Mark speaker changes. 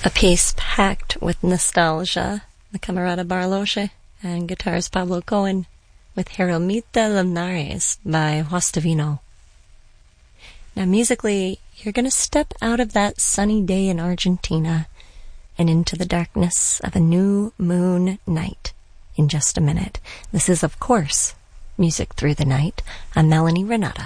Speaker 1: A piece packed with nostalgia, the Camerata Barloche, and guitarist Pablo Cohen with Jeromita Linares by Juastavino. Now musically, you're going to step out of that sunny day in Argentina and into the darkness of a new moon night in just a minute. This is, of course, Music Through the Night. I'm Melanie Renata.